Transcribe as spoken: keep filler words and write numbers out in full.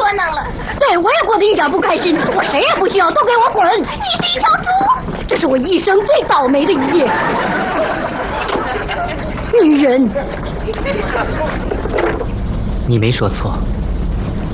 窝囊了。 对，我也过得一点不开心，我谁也不需要，都给我滚！ 你是一条猪， 这是我一生最倒霉的一夜。女人， 你没说错，